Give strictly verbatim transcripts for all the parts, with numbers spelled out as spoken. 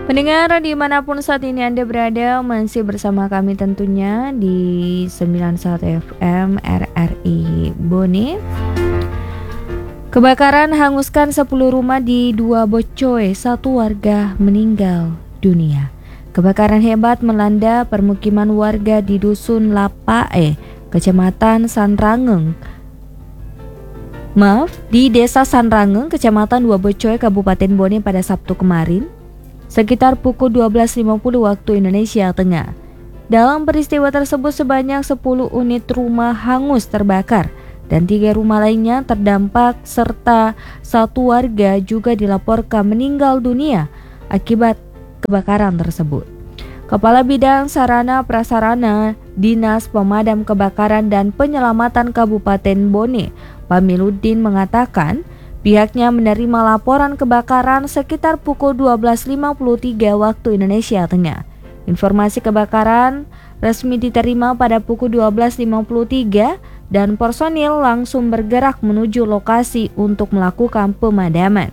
Pendengar dimanapun saat ini Anda berada, masih bersama kami tentunya di sembilan puluh satu F M R R I Bone. Kebakaran hanguskan sepuluh rumah di Dua Bocoy, satu warga meninggal dunia. Kebakaran hebat melanda permukiman warga di Dusun Lapae, Kecamatan Sanrangeng. Maaf, di Desa Sanrangeng, Kecamatan Dua Bocoy, Kabupaten Bone pada Sabtu kemarin, sekitar pukul dua belas lima puluh waktu Indonesia Tengah. Dalam peristiwa tersebut sebanyak sepuluh unit rumah hangus terbakar dan tiga rumah lainnya terdampak serta satu warga juga dilaporkan meninggal dunia akibat kebakaran tersebut. Kepala Bidang Sarana Prasarana Dinas Pemadam Kebakaran dan Penyelamatan Kabupaten Bone, Pamiluddin, mengatakan pihaknya menerima laporan kebakaran sekitar pukul dua belas lima puluh tiga waktu Indonesia Tengah. Informasi kebakaran resmi diterima pada pukul dua belas lima puluh tiga dan personil langsung bergerak menuju lokasi untuk melakukan pemadaman.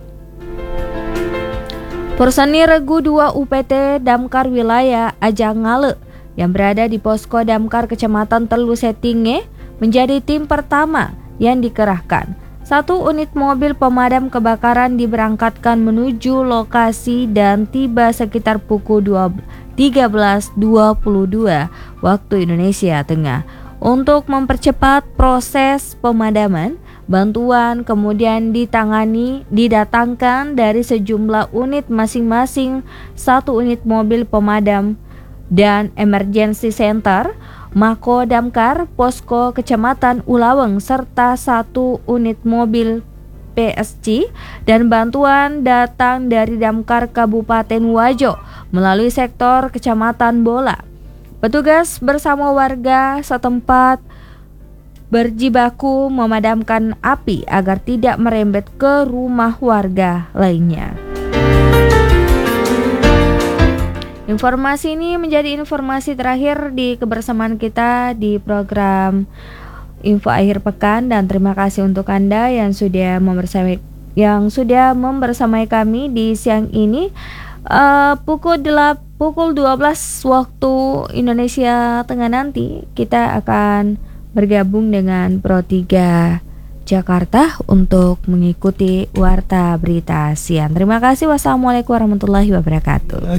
Personil Regu dua U P T Damkar wilayah Ajangale yang berada di posko Damkar Kecamatan Telu Setinge menjadi tim pertama yang dikerahkan. Satu unit mobil pemadam kebakaran diberangkatkan menuju lokasi dan tiba sekitar pukul tiga belas dua puluh dua waktu Indonesia Tengah. Untuk mempercepat proses pemadaman, bantuan kemudian ditangani didatangkan dari sejumlah unit masing-masing, satu unit mobil pemadam dan emergency center, Mako Damkar, Posko Kecamatan Ulaweng, serta satu unit mobil P S C, dan bantuan datang dari Damkar Kabupaten Wajo melalui sektor Kecamatan Bola. Petugas bersama warga setempat berjibaku memadamkan api agar tidak merembet ke rumah warga lainnya. Informasi ini menjadi informasi terakhir di kebersamaan kita di program Info Akhir Pekan, dan terima kasih untuk Anda yang sudah membersamai yang sudah membersamai kami di siang ini. Uh, pukul delapan, pukul dua belas waktu Indonesia Tengah nanti kita akan bergabung dengan Pro tiga Jakarta untuk mengikuti Warta Berita Siang. Terima kasih. Wassalamualaikum warahmatullahi wabarakatuh.